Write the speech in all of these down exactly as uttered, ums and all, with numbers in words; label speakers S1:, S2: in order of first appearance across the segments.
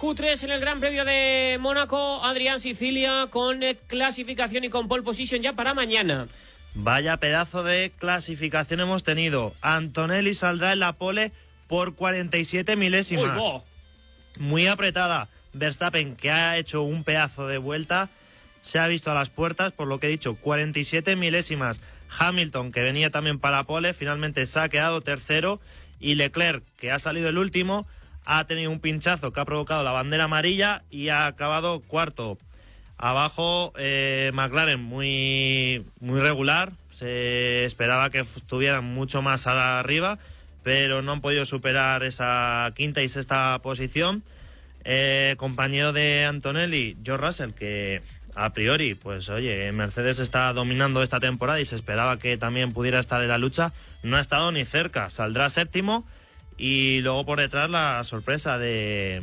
S1: Q tres en el Gran Premio de Mónaco. Adrián Sicilia con clasificación y con pole position ya para mañana.
S2: Vaya pedazo de clasificación hemos tenido. Antonelli saldrá en la pole por cuarenta y siete milésimas.
S1: Uy, oh.
S2: Muy apretada. Verstappen, que ha hecho un pedazo de vuelta, se ha visto a las puertas, por lo que he dicho, cuarenta y siete milésimas. Hamilton, que venía también para pole, finalmente se ha quedado tercero. Y Leclerc, que ha salido el último, ha tenido un pinchazo que ha provocado la bandera amarilla y ha acabado cuarto. Abajo, eh, McLaren muy, muy regular. Se esperaba que estuvieran mucho más arriba, pero no han podido superar esa quinta y sexta posición. Eh, compañero de Antonelli, George Russell, que a priori, pues oye, Mercedes está dominando esta temporada y se esperaba que también pudiera estar en la lucha, no ha estado ni cerca, saldrá séptimo. Y luego por detrás la sorpresa de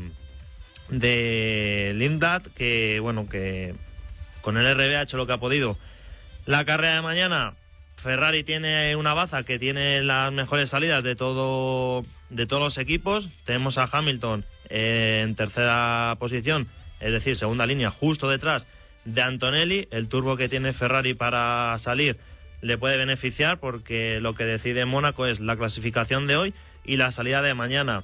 S2: de Lindblad, que bueno, que con el R B ha hecho lo que ha podido. La carrera de mañana, Ferrari tiene una baza que tiene las mejores salidas de todo de todos los equipos. Tenemos a Hamilton eh, en tercera posición, es decir, segunda línea, justo detrás de Antonelli. El turbo que tiene Ferrari para salir le puede beneficiar, porque lo que decide Mónaco es la clasificación de hoy y la salida de mañana.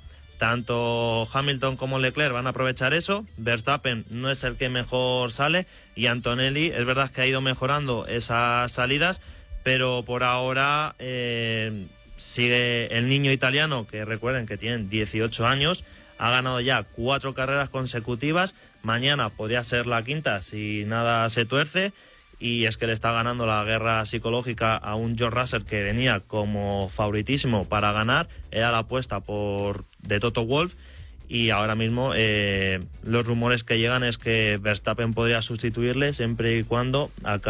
S2: Tanto Hamilton como Leclerc van a aprovechar eso. Verstappen no es el que mejor sale y Antonelli es verdad que ha ido mejorando esas salidas, pero por ahora eh, sigue el niño italiano, que recuerden que tiene dieciocho años, ha ganado ya cuatro carreras consecutivas. Mañana podría ser la quinta si nada se tuerce, y es que le está ganando la guerra psicológica a un George Russell que venía como favoritísimo para ganar. Era la apuesta por de Toto Wolff, y ahora mismo eh, los rumores que llegan es que Verstappen podría sustituirle siempre y cuando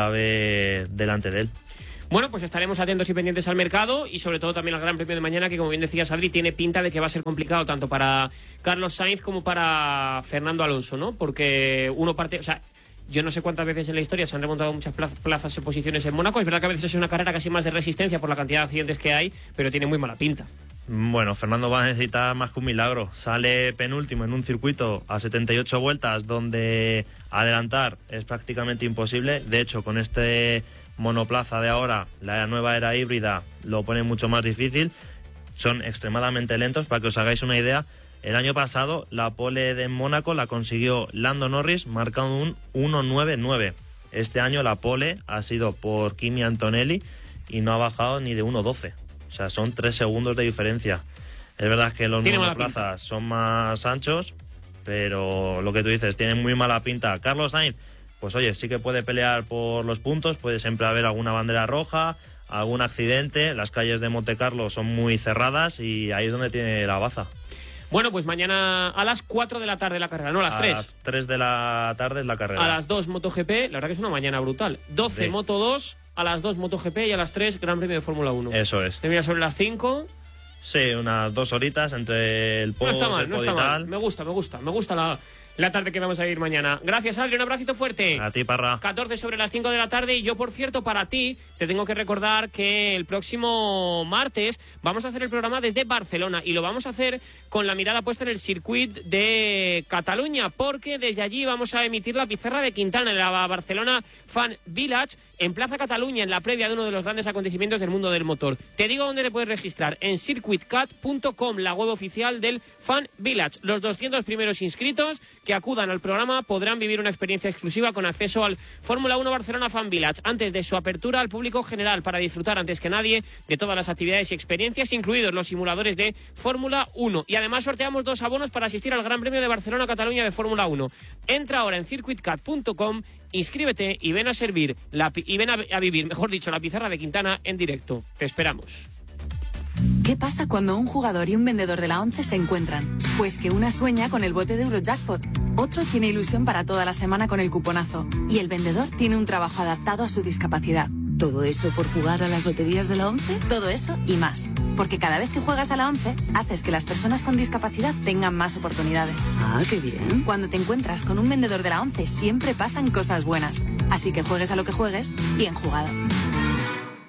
S2: acabe delante de él.
S1: Bueno, pues estaremos atentos y pendientes al mercado y sobre todo también al Gran Premio de mañana, que como bien decías, Adri, tiene pinta de que va a ser complicado tanto para Carlos Sainz como para Fernando Alonso, ¿no? Porque uno parte, o sea, yo no sé cuántas veces en la historia se han remontado muchas plazas, plazas y posiciones en Mónaco. Es verdad que a veces es una carrera casi más de resistencia por la cantidad de accidentes que hay, pero tiene muy mala pinta.
S2: Bueno, Fernando va a necesitar más que un milagro. Sale penúltimo en un circuito a setenta y ocho vueltas donde adelantar es prácticamente imposible. De hecho, con este monoplaza de ahora, la nueva era híbrida, lo pone mucho más difícil. Son extremadamente lentos. Para que os hagáis una idea, el año pasado la pole de Mónaco la consiguió Lando Norris marcando un uno nueve nueve. Este año la pole ha sido por Kimi Antonelli y no ha bajado ni de uno doce. O sea, son tres segundos de diferencia. Es verdad que los monoplazas son más anchos, pero lo que tú dices, tienen muy mala pinta. Carlos Sainz, pues oye, sí que puede pelear por los puntos, puede siempre haber alguna bandera roja, algún accidente. Las calles de Montecarlo son muy cerradas y ahí es donde tiene la baza.
S1: Bueno, pues mañana a las cuatro de la tarde la carrera, no a las tres.
S2: A las tres de la tarde es la carrera.
S1: A las dos MotoGP, la verdad que es una mañana brutal. doce
S2: sí.
S1: Moto dos, a las dos MotoGP y a las tres Gran Premio de Fórmula uno.
S2: Eso es.
S1: Termina sobre las cinco.
S2: Sí, unas dos horitas entre el post,
S1: No está mal,
S2: el
S1: no está
S2: y
S1: mal.
S2: tal.
S1: Me gusta, me gusta, me gusta la... La tarde que vamos a ir mañana. Gracias, Adri, un abracito fuerte.
S2: A ti, Parra.
S1: catorce sobre las cinco de la tarde. Y yo, por cierto, para ti, te tengo que recordar que el próximo martes vamos a hacer el programa desde Barcelona. Y lo vamos a hacer con la mirada puesta en el circuit de Cataluña, porque desde allí vamos a emitir la pizarra de Quintana en la Barcelona Fan Village, en Plaza Cataluña, en la previa de uno de los grandes acontecimientos del mundo del motor. Te digo dónde te puedes registrar: en circuit cat punto com, la web oficial del Fan Village. Los doscientos primeros inscritos que acudan al programa podrán vivir una experiencia exclusiva con acceso al Fórmula uno Barcelona Fan Village antes de su apertura al público general, para disfrutar antes que nadie de todas las actividades y experiencias, incluidos los simuladores de Fórmula uno. Y además sorteamos dos abonos para asistir al Gran Premio de Barcelona-Cataluña de Fórmula uno. Entra ahora en circuit cat punto com, inscríbete y ven a servir la, y ven a, a vivir, mejor dicho, la pizarra de Quintana en directo. Te esperamos.
S3: ¿Qué pasa cuando un jugador y un vendedor de la ONCE se encuentran? Pues que una sueña con el bote de Eurojackpot, otro tiene ilusión para toda la semana con el cuponazo y el vendedor tiene un trabajo adaptado a su discapacidad. ¿Todo eso por jugar a las loterías de la ONCE? Todo eso y más. Porque cada vez que juegas a la ONCE, haces que las personas con discapacidad tengan más oportunidades.
S4: Ah, qué bien.
S3: Cuando te encuentras con un vendedor de la ONCE, siempre pasan cosas buenas. Así que juegues a lo que juegues, bien jugado.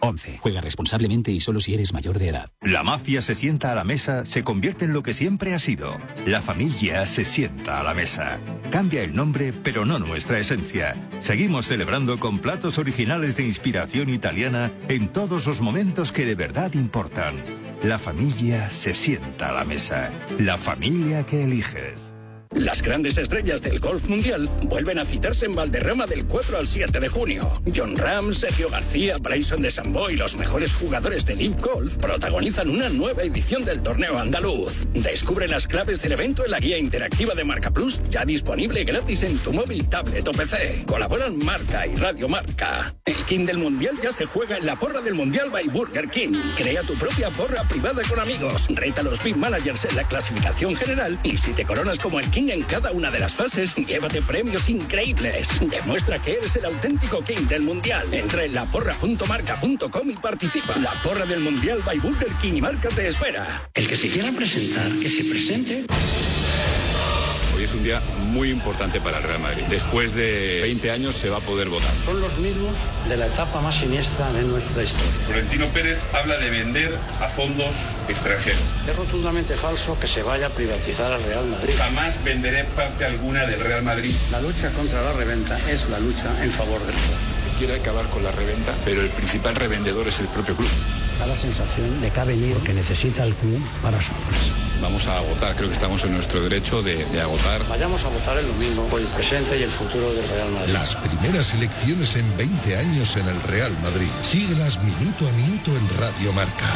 S4: once. Juega responsablemente y solo si eres mayor de edad.
S5: La mafia se sienta a la mesa, se convierte en lo que siempre ha sido. La familia se sienta a la mesa. Cambia el nombre, pero no nuestra esencia. Seguimos celebrando con platos originales de inspiración italiana en todos los momentos que de verdad importan. La familia se sienta a la mesa. La familia que eliges.
S6: Las grandes estrellas del golf mundial vuelven a citarse en Valderrama del cuatro al siete de junio. Jon Rahm, Sergio García, Bryson DeChambeau y los mejores jugadores de Live Golf protagonizan una nueva edición del torneo andaluz. Descubre las claves del evento en la guía interactiva de Marca Plus, ya disponible gratis en tu móvil, tablet o P C. Colaboran Marca y Radio Marca. El King del Mundial ya se juega en la porra del Mundial by Burger King. Crea tu propia porra privada con amigos. Reta a los Big Managers en la clasificación general y si te coronas como el King en cada una de las fases, llévate premios increíbles. Demuestra que eres el auténtico King del Mundial. Entra en la porra punto marca punto com y participa. La porra del Mundial by Burger King y Marca te espera.
S7: El que se quiera presentar, que se presente.
S8: Hoy es un día muy importante para el Real Madrid. Después de veinte años se va a poder votar.
S7: Son los mismos de la etapa más siniestra de nuestra historia.
S8: Florentino Pérez habla de vender a fondos extranjeros.
S7: Es rotundamente falso que se vaya a privatizar al Real Madrid.
S8: Jamás venderé parte alguna del Real Madrid.
S7: La lucha contra la reventa es la lucha en favor del club.
S8: Se quiere acabar con la reventa, pero el principal revendedor es el propio club.
S7: Da la sensación de que ha venido que necesita el club para sorpresa.
S8: Vamos a agotar, creo que estamos en nuestro derecho de, de agotar.
S7: Vayamos a votar el domingo por el presente y el futuro del Real Madrid.
S9: Las primeras elecciones en veinte años en el Real Madrid. Síguelas minuto a minuto en Radio Marca.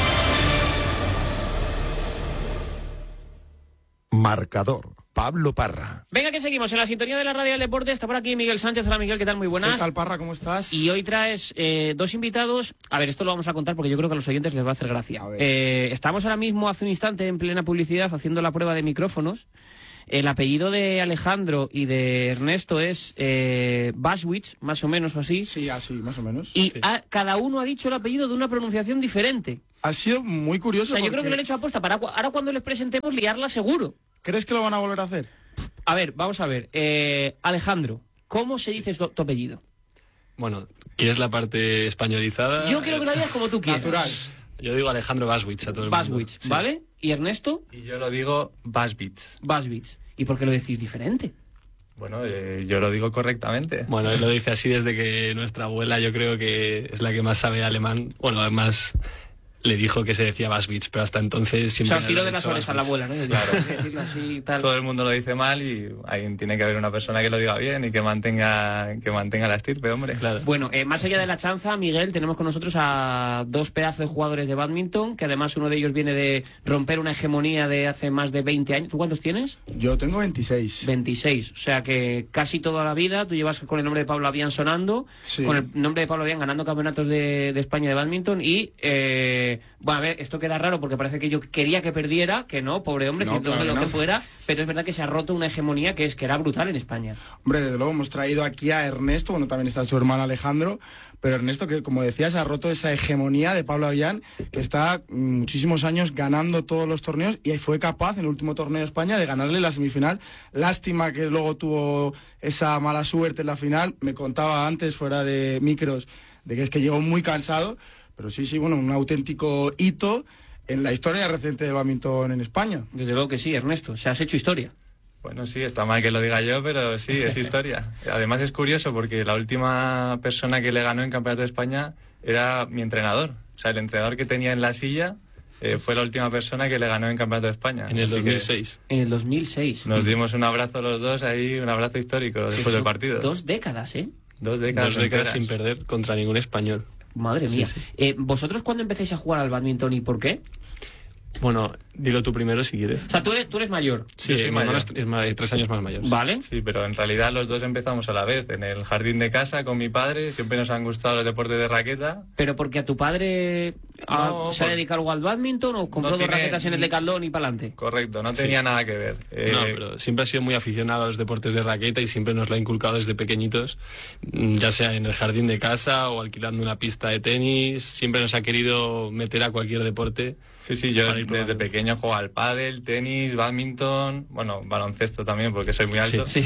S9: Marcador. Pablo Parra.
S1: Venga, que seguimos en la sintonía de la Radio del Deporte. Está por aquí Miguel Sánchez. Hola, Miguel, ¿qué tal? Muy buenas.
S10: ¿Qué tal, Parra? ¿Cómo estás?
S1: Y hoy traes eh, dos invitados. A ver, esto lo vamos a contar porque yo creo que a los oyentes les va a hacer gracia. Eh, estamos ahora mismo, hace un instante, en plena publicidad, haciendo la prueba de micrófonos. El apellido de Alejandro y de Ernesto es eh, Baswich, más o menos o así.
S10: Sí, así, más o menos.
S1: Y
S10: sí.
S1: ha, cada uno ha dicho el apellido de una pronunciación diferente.
S10: Ha sido muy curioso.
S1: O sea, yo
S10: porque...
S1: creo que lo han hecho aposta para ahora cuando les presentemos liarla seguro.
S10: ¿Crees que lo van a volver a hacer?
S1: A ver, vamos a ver. Eh, Alejandro, ¿cómo se dice tu, tu apellido?
S11: Bueno, ¿quieres la parte españolizada?
S1: Yo quiero que lo digas como tú quieras.
S10: Natural.
S11: Yo digo Alejandro Baswich a todo el
S1: Baswich,
S11: mundo. Sí.
S1: ¿vale? ¿Y Ernesto?
S2: Y yo lo digo Baswich.
S1: Baswich. ¿Y por qué lo decís diferente?
S2: Bueno, eh, yo lo digo correctamente.
S11: Bueno, él lo dice así desde que nuestra abuela, yo creo que es la que más sabe alemán. Bueno, además le dijo que se decía Baswich, pero hasta entonces siempre...
S1: O sea, filo de las orejas a la abuela, ¿no?
S2: Claro.
S1: Así, tal.
S2: Todo el mundo lo dice mal y ahí tiene que haber una persona que lo diga bien y que mantenga que mantenga la estirpe, hombre. Claro.
S1: Bueno, eh, más allá de la chanza, Miguel, tenemos con nosotros a dos pedazos de jugadores de bádminton, que además uno de ellos viene de romper una hegemonía de hace más de veinte años. ¿Tú cuántos tienes?
S10: Yo tengo veintiséis.
S1: veintiséis, o sea que casi toda la vida tú llevas con el nombre de Pablo Avián sonando,
S10: sí.
S1: Con el nombre de Pablo Avián ganando campeonatos de, de España de bádminton y... Eh, bueno, a ver, esto queda raro porque parece que yo quería que perdiera, que no, pobre hombre,
S10: no,
S1: que todo
S10: claro
S1: lo
S10: no.
S1: que fuera, pero es verdad que se ha roto una hegemonía que es que era brutal en España.
S10: Hombre, desde luego hemos traído aquí a Ernesto, bueno, también está su hermano Alejandro, pero Ernesto, que como decías, ha roto esa hegemonía de Pablo Avián, que está muchísimos años ganando todos los torneos y fue capaz en el último torneo de España de ganarle la semifinal. Lástima que luego tuvo esa mala suerte en la final. Me contaba antes, fuera de micros, de que es que llegó muy cansado, pero sí, sí, bueno, un auténtico hito en la historia reciente del bádminton en España.
S1: Desde luego que sí, Ernesto, o sea, has hecho historia.
S2: Bueno, sí, está mal que lo diga yo, pero sí, es historia. Además es curioso porque la última persona que le ganó en Campeonato de España era mi entrenador. O sea, el entrenador que tenía en la silla eh, fue la última persona que le ganó en Campeonato de España.
S11: En el
S2: Así
S11: dos mil seis.
S1: En el dos mil seis.
S2: Nos dimos un abrazo los dos ahí, un abrazo histórico después
S1: Eso,
S2: del partido.
S1: Dos décadas, ¿eh?
S2: Dos décadas,
S11: Dos décadas
S2: enteras.
S11: sin perder contra ningún español.
S1: Madre mía.
S11: Sí, sí.
S1: Eh, ¿Vosotros cuándo empecéis a jugar al bádminton y por qué?
S11: Bueno, dilo tú primero si quieres.
S1: O sea, tú eres, tú eres mayor.
S11: Sí,
S2: Yo soy
S11: mi
S2: mayor.
S11: hermano es, es ma- tres años más mayor.
S1: ¿Vale?
S2: Sí, pero en realidad los dos empezamos a la vez, en el jardín de casa con mi padre. Siempre nos han gustado los deportes de raqueta.
S1: ¿Pero porque a tu padre a-
S2: No,
S1: se ha
S2: por-
S1: dedicado algo al bádminton o compró
S2: No
S1: dos
S2: tiene-
S1: raquetas en el Decathlon y para adelante?
S2: Correcto, no
S11: Sí.
S2: tenía nada que ver. Eh,
S11: No, pero siempre ha sido muy aficionado a los deportes de raqueta y siempre nos lo ha inculcado desde pequeñitos, mm, ya sea en el jardín de casa o alquilando una pista de tenis. Siempre nos ha querido meter a cualquier deporte.
S2: Sí, sí, yo
S11: Para ir
S2: desde
S11: probando.
S2: pequeño juego al pádel, tenis, bádminton, bueno, baloncesto también porque soy muy alto.
S1: Sí.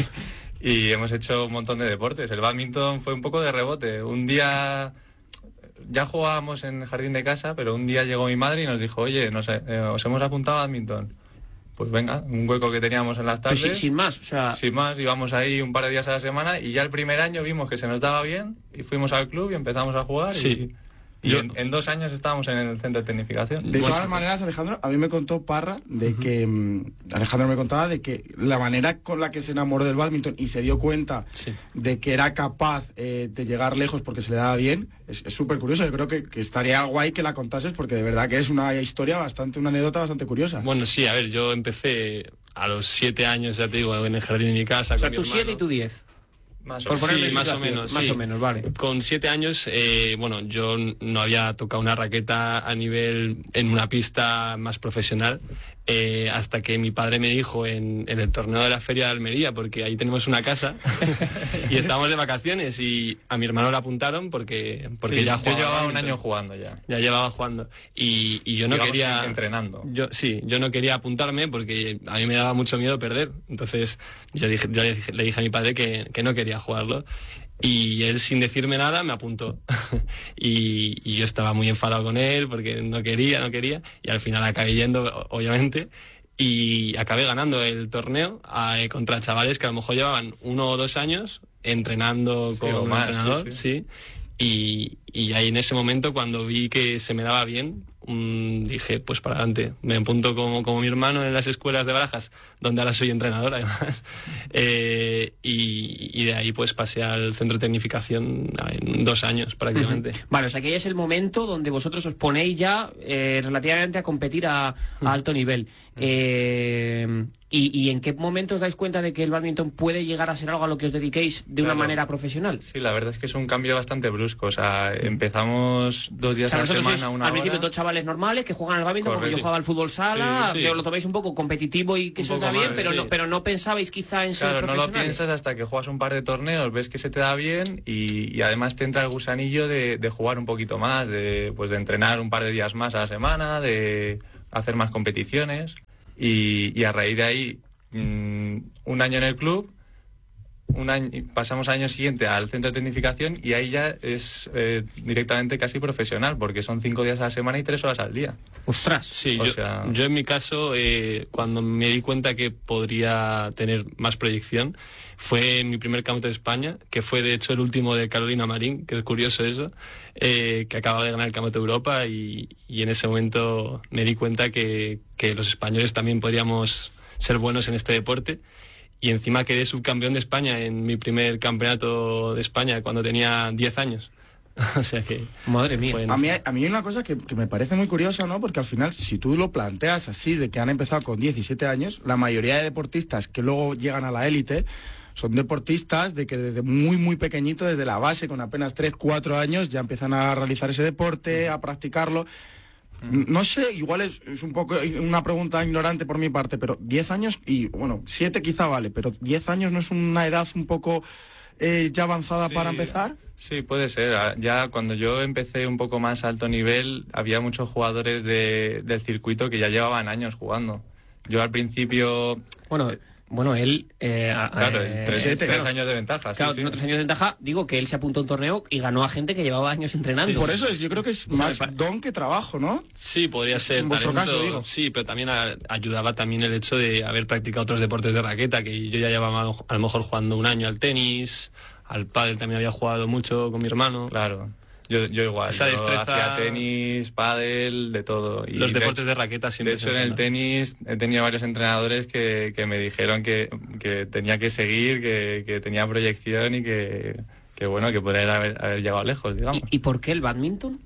S2: Y hemos hecho un montón de deportes. El bádminton fue un poco de rebote. Un día
S12: ya jugábamos en el jardín de casa, pero un día llegó mi madre y nos dijo, oye, no sé, eh, os hemos apuntado a badminton. Pues venga, un hueco que teníamos en las tardes.
S1: Pues sin, sin más, o sea...
S12: Sin más, íbamos ahí un par de días a la semana y ya el primer año vimos que se nos daba bien y fuimos al club y empezamos a jugar
S11: sí.
S12: y... Y Yo, en, en dos años estábamos en el centro de tecnificación.
S10: De todas maneras, Alejandro, a mí me contó Parra de uh-huh. que... Um, Alejandro me contaba de que la manera con la que se enamoró del bádminton y se dio cuenta sí. de que era capaz eh, de llegar lejos porque se le daba bien, es súper curioso. Yo creo que, que estaría guay que la contases porque de verdad que es una historia bastante, una anécdota bastante curiosa.
S11: Bueno, sí, a ver, yo empecé a los siete años, ya te digo, en el jardín de mi casa.
S1: O sea, tú siete y tú diez.
S11: Más o, sí, más o menos.
S1: Más
S11: sí.
S1: o menos, vale.
S11: Con siete años, eh, bueno, yo no había tocado una raqueta a nivel en una pista más profesional eh, hasta que mi padre me dijo en, en el torneo de la Feria de Almería, porque ahí tenemos una casa y estábamos de vacaciones y a mi hermano le apuntaron porque, porque
S12: sí,
S11: ya jugaba.
S12: Yo llevaba un año jugando ya.
S11: Ya llevaba jugando. Y, y yo no
S12: Digamos
S11: quería...
S12: entrenando.
S11: Yo, sí, yo no quería apuntarme porque a mí me daba mucho miedo perder. Entonces yo, dije, yo le, dije, le dije a mi padre que, que no quería jugarlo. Y él, sin decirme nada, me apuntó. y, y yo estaba muy enfadado con él porque no quería, no quería. Y al final acabé yendo, obviamente. Y acabé ganando el torneo eh, contra chavales que a lo mejor llevaban uno o dos años entrenando
S12: sí,
S11: con un
S12: más,
S11: entrenador.
S12: Sí,
S11: sí. Y, y ahí en ese momento, cuando vi que se me daba bien, um, dije, pues para adelante. Me apunto como, como mi hermano en las escuelas de Barajas, donde ahora soy entrenador, además. eh, y, y de ahí pues pasé al centro de tecnificación en dos años, prácticamente.
S1: Uh-huh. Vale, o sea que ahí es el momento donde vosotros os ponéis ya eh, relativamente a competir a, a alto nivel. Eh, y, ¿Y en qué momento os dais cuenta de que el bádminton puede llegar a ser algo a lo que os dediquéis de una
S12: claro.
S1: manera profesional?
S12: Sí, la verdad es que es un cambio bastante brusco. O sea, empezamos dos días
S1: o sea,
S12: a la semana,
S1: sois,
S12: una
S1: al principio
S12: hora.
S1: dos chavales normales que juegan al bádminton como yo jugaba al fútbol sala, sí, sí. que lo tomáis un poco competitivo y que un se os da bien, más, pero, sí. no, pero no pensabais quizá en
S12: claro,
S1: ser profesionales.
S12: No lo piensas hasta que juegas un par de torneos, ves que se te da bien y, y además te entra el gusanillo de, de jugar un poquito más, de, pues de entrenar un par de días más a la semana, de hacer más competiciones. Y, y a raíz de ahí, mmm, un año en el club, un año, pasamos al año siguiente al centro de tecnificación y ahí ya es eh, directamente casi profesional, porque son cinco días a la semana y tres horas al día.
S1: ¡Ostras!
S11: Sí,
S12: o
S11: yo,
S12: sea...
S11: yo en mi caso, eh, cuando me di cuenta que podría tener más proyección, fue en mi primer campeonato de España, que fue de hecho el último de Carolina Marín, que es curioso eso, eh, que acaba de ganar el campeonato de Europa y, y en ese momento me di cuenta que, que los españoles también podríamos ser buenos en este deporte. Y encima quedé subcampeón de España en mi primer campeonato de España cuando tenía diez años. O sea que...
S1: Madre mía.
S10: Bueno, a mí, a mí hay una cosa que, que me parece muy curiosa, ¿no? Porque al final, si tú lo planteas así, de que han empezado con diecisiete años, la mayoría de deportistas que luego llegan a la élite son deportistas de que desde muy, muy pequeñito, desde la base, con apenas tres, cuatro años, ya empiezan a realizar ese deporte, a practicarlo. No sé, igual es, es un poco una pregunta ignorante por mi parte, pero diez años, y bueno, siete quizá vale, pero diez años no es una edad un poco eh, ya avanzada
S12: sí,
S10: para empezar.
S12: Sí, puede ser. Ya cuando yo empecé un poco más alto nivel, había muchos jugadores de, del circuito que ya llevaban años jugando. Yo al principio...
S1: Bueno... Bueno, él... Eh,
S12: claro,
S1: eh,
S12: tres,
S1: siete,
S12: tres
S1: claro.
S12: años de ventaja.
S1: Claro,
S12: sí,
S1: sí.
S12: sí.
S1: tres años de ventaja. Digo que él se apuntó a un torneo y ganó a gente que llevaba años entrenando.
S10: Sí, por eso es, yo creo que es más sí, don que trabajo, ¿no?
S11: Sí, podría ser.
S10: En vuestro
S11: talento,
S10: caso, digo.
S11: Sí, pero también a, ayudaba también el hecho de haber practicado otros deportes de raqueta, que yo ya llevaba a lo mejor jugando un año al tenis, al pádel también había jugado mucho con mi hermano.
S12: Claro. Yo, yo igual,
S11: esa
S12: yo
S11: destreza...
S12: hacía tenis, pádel, de todo. Y
S11: los
S12: de
S11: deportes
S12: hecho,
S11: de raqueta siempre.
S12: De hecho, en el tenis he tenido varios entrenadores que, que me dijeron que, que tenía que seguir, que, que tenía proyección y que, que bueno, que podría haber, haber llegado lejos, digamos.
S1: ¿Y, ¿Y por qué el bádminton?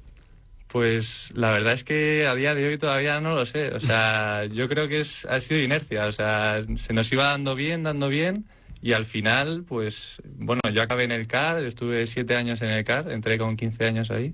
S12: Pues la verdad es que a día de hoy todavía no lo sé. O sea, yo creo que es, ha sido inercia. O sea, se nos iba dando bien, dando bien. Y al final, pues, bueno, yo acabé en el C A R, estuve siete años en el C A R, entré con quince años ahí.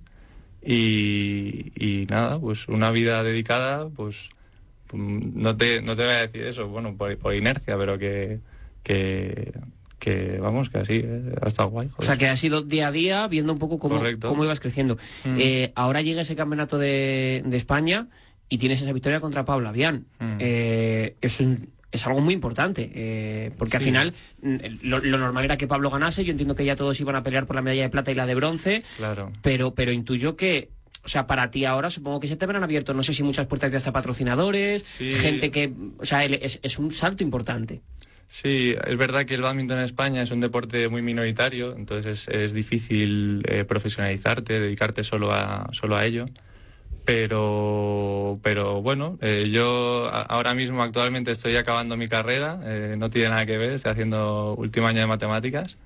S12: Y, y nada, pues una vida dedicada, pues, no te, no te voy a decir eso, bueno, por, por inercia, pero que, que, que, vamos, que así, eh, ha estado guay. Joder.
S1: O sea, que ha sido día a día, viendo un poco cómo, cómo ibas creciendo. Mm. Eh, ahora llega ese campeonato de, de España y tienes esa victoria contra Paula Vian. Mm. Eh, es un... es algo muy importante, eh, porque
S11: Sí.
S1: al final lo, lo normal era que Pablo ganase. Yo entiendo que ya todos iban a pelear por la medalla de plata y la de bronce,
S12: Claro.
S1: pero, pero intuyo que, o sea, para ti ahora supongo que se te habrán abierto, no sé si muchas puertas de hasta patrocinadores,
S12: Sí.
S1: gente que, o sea, el- es, es un salto importante.
S12: Sí, es verdad que el bádminton en España es un deporte muy minoritario, entonces es, es difícil eh, profesionalizarte, dedicarte solo a, solo a ello. Pero, pero bueno, eh, yo a- ahora mismo actualmente estoy acabando mi carrera, eh, no tiene nada que ver, estoy haciendo último año de matemáticas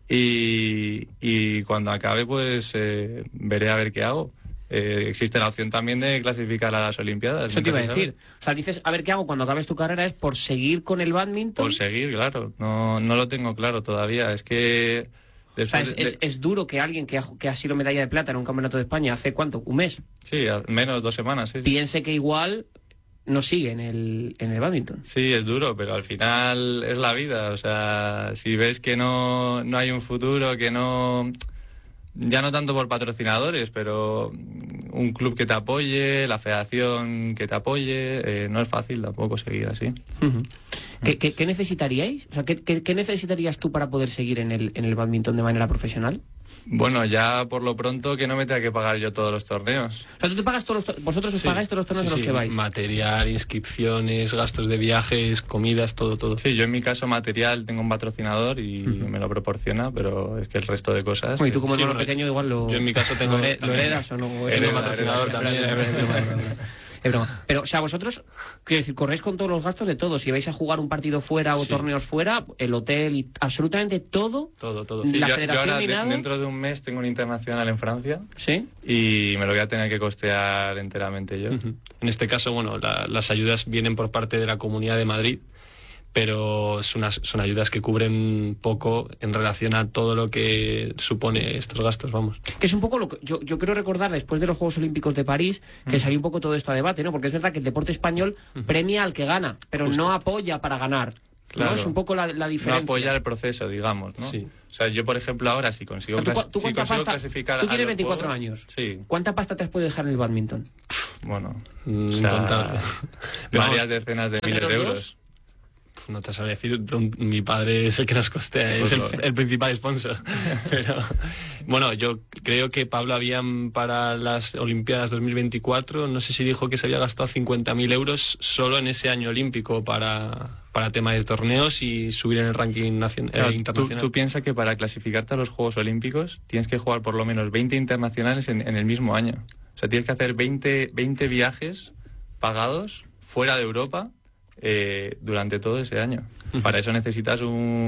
S12: y, y cuando acabe pues eh, veré a ver qué hago. Eh, existe la opción también de clasificar a las Olimpiadas.
S1: Eso te iba a
S12: nunca se sabe.
S1: decir. O sea, dices, a ver qué hago cuando acabes tu carrera, es por seguir con el bádminton.
S12: Por seguir, claro, no, no lo tengo claro todavía, es que...
S1: O sea,
S12: después
S1: es,
S12: de-
S1: es- es duro que alguien que ha, que ha sido medalla de plata en un campeonato de España hace cuánto, un mes,
S12: Sí, a- menos dos semanas, sí. sí.
S1: piense que igual no sigue en el, en el bádminton.
S12: Sí, es duro, pero al final es la vida. O sea, si ves que no, no hay un futuro, que no... Ya no tanto por patrocinadores, pero un club que te apoye, la federación que te apoye, eh, no es fácil tampoco seguir así.
S1: Ujú. ¿Qué, qué, qué necesitaríais? O sea, ¿qué, qué, qué necesitarías tú para poder seguir en el, en el bádminton de manera profesional?
S12: Bueno, ya por lo pronto que no me tenga que pagar yo todos los torneos.
S1: O sea, tú te pagas todos los to- vosotros os
S11: Sí,
S1: pagáis todos los torneos
S11: sí,
S1: de los
S11: sí,
S1: que vais.
S11: material, inscripciones, gastos de viajes, comidas, todo, todo.
S12: Sí, yo en mi caso material tengo un patrocinador y me lo proporciona, pero es que el resto de cosas...
S1: Bueno, y tú como
S11: Sí,
S1: hermano
S11: bueno,
S1: pequeño igual lo...
S11: yo en mi caso tengo-
S1: ¿Lo, he- lo
S11: también.
S1: heredas o no? O es
S11: Tengo
S1: una-
S11: patrocinador también.
S1: Es broma, es broma, es broma. Es broma. Pero, o sea, vosotros, quiero decir, corréis con todos los gastos de todo. Si vais a jugar un partido fuera o
S11: Sí.
S1: torneos fuera, el hotel y absolutamente todo.
S11: Todo, todo.
S1: Sí, la
S12: yo, yo
S1: federación
S12: ahora
S1: ni
S12: de-
S1: nada.
S12: dentro de un mes tengo un internacional en Francia
S1: ¿Sí?
S12: y me lo voy a tener que costear enteramente yo.
S11: Ujú. En este caso, bueno, la- las ayudas vienen por parte de la Comunidad de Madrid, pero son, unas- son ayudas que cubren poco en relación a todo lo que supone estos gastos, vamos.
S1: Que es un poco lo que yo, yo quiero recordar después de los Juegos Olímpicos de París, que
S11: Mm.
S1: salió un poco todo esto a debate, ¿no? Porque es verdad que el deporte español premia al que gana, pero
S11: Justo.
S1: no apoya para ganar.
S12: Claro.
S1: ¿No? Es un poco la, la
S12: No
S1: diferencia.
S12: apoyar el proceso, digamos, ¿no?
S11: Sí.
S12: O sea, yo, por ejemplo, ahora si consigo,
S1: ¿Tú,
S12: clas-
S1: cu- tú
S12: si
S1: cuánta
S12: consigo
S1: pasta-
S12: clasificar
S1: tú
S12: a
S1: tienes
S12: los
S1: veinticuatro
S12: Juegos-
S1: años.
S12: Sí,
S1: ¿Cuánta pasta te has podido dejar en el bádminton?
S12: bueno,
S11: Mm,
S12: o sea,
S11: incontable.
S12: varias
S11: Vamos.
S12: decenas de
S1: ¿Entre
S12: miles de
S1: los
S12: euros.
S1: dos?
S11: No te sabría decir, un- mi padre es el que nos costea, es el, el principal sponsor. Pero bueno, yo creo que Pablo Avián para las Olimpiadas dos mil veinticuatro, no sé si dijo que se había gastado cincuenta mil euros solo en ese año olímpico para, para tema de torneos y subir en el ranking nacion- eh,
S12: Claro, tú,
S11: internacional.
S12: tú piensas que para clasificarte a los Juegos Olímpicos tienes que jugar por lo menos veinte internacionales en, en el mismo año. O sea, tienes que hacer veinte, veinte viajes pagados fuera de Europa eh, durante todo ese año. Para eso necesitas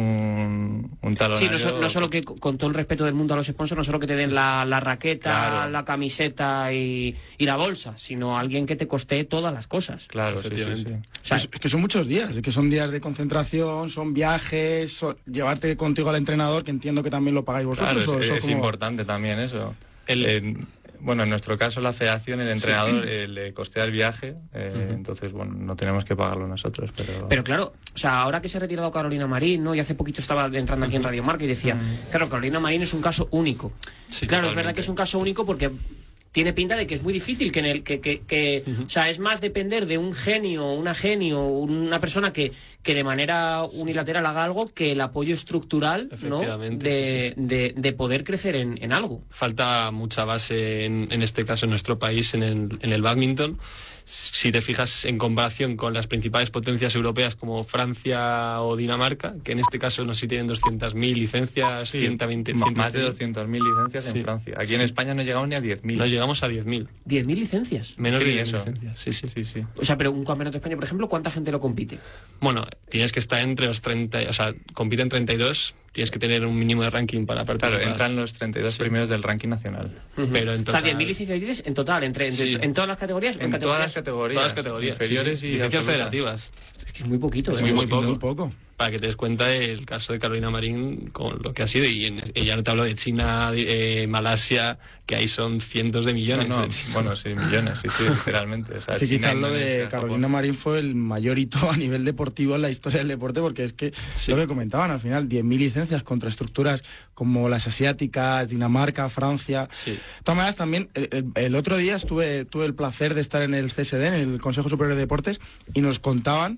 S12: un, un
S1: Sí,
S12: talonario.
S1: no, so- no solo que, con todo el respeto del mundo a los sponsors, no solo que te den la, la raqueta,
S12: Claro.
S1: la camiseta y, y la bolsa, sino alguien que te costee todas las cosas.
S12: Claro, sí, sí, sí.
S11: Efectivamente.
S1: O sea,
S10: es, es que son muchos días, es que son días de concentración, son viajes, son- llevarte contigo al entrenador, que entiendo que también lo pagáis vosotros.
S12: Claro,
S10: o
S12: es,
S10: eso
S12: es
S10: como-
S12: importante también eso.
S11: El-
S12: En- bueno, en nuestro caso la federación, el entrenador eh, le costea el viaje, eh,
S11: Ujú.
S12: entonces bueno, no tenemos que pagarlo nosotros, pero...
S1: Pero claro, o sea, ahora que se ha retirado Carolina Marín, ¿no? Y hace poquito estaba entrando aquí en Radio Marca y decía, claro, Carolina Marín es un caso único.
S11: Sí,
S1: claro, es
S11: totalmente.
S1: verdad que es un caso único porque tiene pinta de que es muy difícil que en el que, que, que o sea, es más depender de un genio, una genio, una persona que, que de manera unilateral haga algo que el apoyo estructural, ¿no?
S11: Efectivamente,
S1: De,
S11: sí,
S1: de, de poder crecer en, en algo.
S11: Falta mucha base en, en este caso en nuestro país en el, en el bádminton. Si te fijas en comparación con las principales potencias europeas como Francia o Dinamarca, que en este caso no sé si tienen doscientas mil licencias,
S12: Sí,
S11: ciento veinte,
S12: ma-
S11: ciento
S12: más de
S11: veinte.
S12: doscientas mil licencias
S11: Sí.
S12: en Francia. Aquí en
S11: Sí.
S12: España no llegamos ni a diez mil.
S11: No llegamos a diez mil.
S1: diez mil licencias.
S11: Menos
S12: Sí,
S11: de diez
S12: eso.
S11: licencias. Sí, sí.
S12: Sí, sí.
S1: O sea, pero un campeonato de España, por ejemplo, ¿cuánta gente lo compite?
S11: Bueno, tienes que estar entre los treinta, o sea, compiten treinta y dos, tienes que tener un mínimo de ranking para participar.
S12: Claro, entran los treinta y dos
S11: Sí.
S12: primeros del ranking nacional.
S11: Pero en
S1: O sea,
S11: total-
S1: diez mil licencias dices en total, entre, entre-
S11: Sí.
S1: en todas las categorías. o
S12: En todas las
S1: categorías?
S12: categorías.
S11: Todas las categorías.
S12: Inferiores
S11: sí, sí.
S12: y
S11: licencias
S12: absoluta.
S11: federativas.
S1: Es que es muy poquito.
S11: Es
S1: ¿eh?
S11: muy, muy poco.
S10: Muy poco.
S11: Para que te des cuenta el caso de Carolina Marín con lo que ha sido. Y, en, y ya no te hablo de China, de, eh, Malasia, que ahí son cientos de millones.
S12: No, no,
S11: de chinos.
S12: bueno, sí, millones, sí, sí, literalmente. O sea,
S10: que
S12: China,
S10: quizás lo de
S12: Indonesia,
S10: Carolina
S12: Japón.
S10: Marín fue el mayor hito a nivel deportivo en la historia del deporte, porque es que
S11: Sí.
S10: lo que comentaban al final, diez mil licencias contra estructuras como las asiáticas, Dinamarca, Francia.
S11: Sí.
S10: De todas maneras, también el, el- el otro día estuve tuve el placer de estar en el C S D, en el Consejo Superior de Deportes, y nos contaban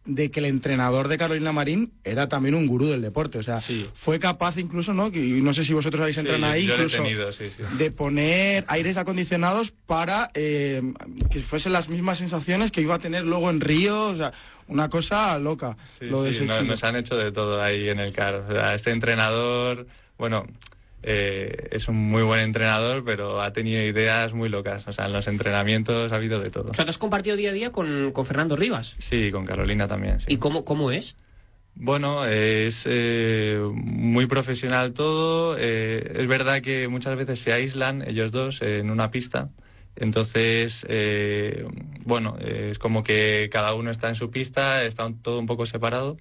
S10: de que el entrenador de Carolina Marín era también un gurú del deporte. O sea,
S11: sí.
S10: fue capaz incluso, ¿no? Y no sé si vosotros habéis entrenado
S12: sí,
S10: ahí,
S12: yo
S10: incluso
S12: lo he tenido, sí, sí.
S10: de poner aires acondicionados para eh, que fuesen las mismas sensaciones que iba a tener luego en Río. O sea, una cosa loca.
S12: Sí,
S10: lo de
S12: sí,
S10: ese
S12: no,
S10: chico.
S12: nos han hecho de todo ahí en el C A R. O sea, este entrenador, bueno... Eh, es un muy buen entrenador, pero ha tenido ideas muy locas. O sea, en los entrenamientos ha habido de todo.
S1: O sea, ¿te has compartido día a día con, con Fernando Rivas?
S12: Sí, con Carolina también, sí.
S1: ¿Y cómo, cómo es?
S12: Bueno, es eh, muy profesional todo. Eh, es verdad que muchas veces se aíslan ellos dos eh, en una pista. Entonces, eh, bueno, eh, es como que cada uno está en su pista, está todo un poco separado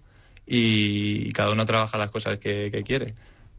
S12: y cada uno trabaja las cosas que, que quiere.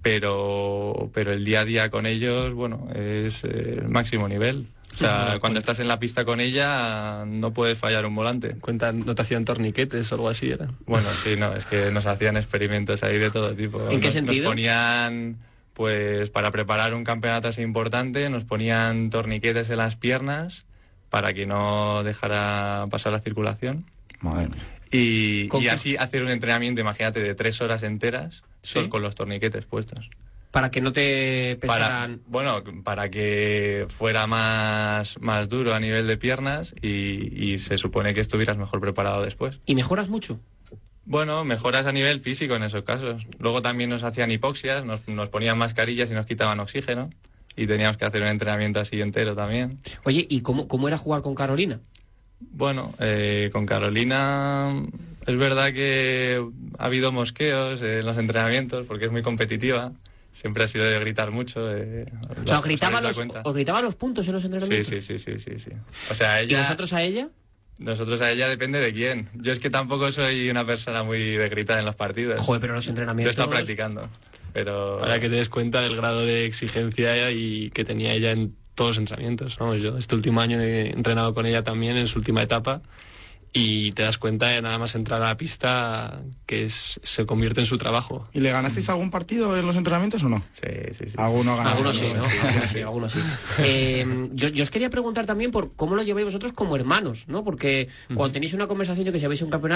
S12: Pero, pero el día a día con ellos, bueno, es eh, el máximo nivel. O sea, cuando estás en la pista con ella, no puedes fallar un volante.
S11: Cuentan, ¿no te hacían torniquetes o algo así era?
S12: Bueno, sí, no, es que nos hacían experimentos ahí de todo tipo.
S1: ¿En qué
S12: nos,
S1: sentido?
S12: Nos ponían, pues, para preparar un campeonato así importante, nos ponían torniquetes en las piernas para que no dejara pasar la circulación.
S10: Madre.
S12: Y, y
S1: qué?
S12: así hacer un entrenamiento, imagínate, de tres horas enteras,
S1: ¿Sí?
S12: solo con los torniquetes puestos.
S1: Para que no te
S12: Para,
S1: pesaran...
S12: bueno, para que fuera más, más duro a nivel de piernas y, y se supone que estuvieras mejor preparado después.
S1: ¿Y mejoras mucho?
S12: Bueno, mejoras a nivel físico en esos casos. Luego también nos hacían hipoxias, nos, nos ponían mascarillas y nos quitaban oxígeno. Y teníamos que hacer un entrenamiento así entero también.
S1: Oye, ¿y cómo, cómo era jugar con Carolina?
S12: Bueno, eh, con Carolina es verdad que ha habido mosqueos en los entrenamientos porque es muy competitiva. Siempre ha sido de gritar mucho. Eh,
S1: O sea, ¿os gritaba, los, ¿os gritaba los puntos en los entrenamientos?
S12: Sí, sí, sí, sí, sí, sí. O sea, ella...
S1: ¿Y vosotros a ella?
S12: Nosotros a ella depende de quién. Yo es que tampoco soy una persona muy de gritar en los partidos.
S1: Joder, pero los entrenamientos...
S12: Yo he estado practicando, pero...
S11: Para que te des cuenta del grado de exigencia y que tenía ella en todos los entrenamientos. Vamos, yo este último año he entrenado con ella también en su última etapa y te das cuenta de nada más entrar a la pista que es, se convierte en su trabajo.
S10: ¿Y le ganasteis algún partido en los entrenamientos o no?
S12: Sí, sí, sí.
S10: Alguno ganó.
S1: Algunos sí, ¿no? Algunos sí, algunos sí. Eh, yo, yo os quería preguntar también por cómo lo lleváis vosotros como hermanos, ¿no? Porque cuando tenéis una conversación, yo que si habéis un campeonato,